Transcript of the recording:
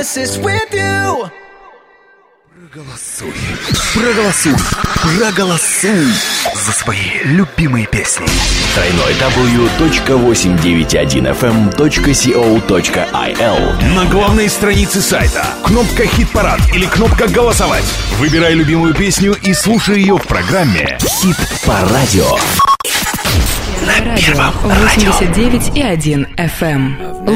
oasis with you. Проголосуй за свои любимые песни. www.891fm.co.il. На главной странице сайта кнопка «Хит-парад» или кнопка «Голосовать». Выбирай любимую песню и слушай ее в программе Хит по радио. На первом радио 89,1 FM.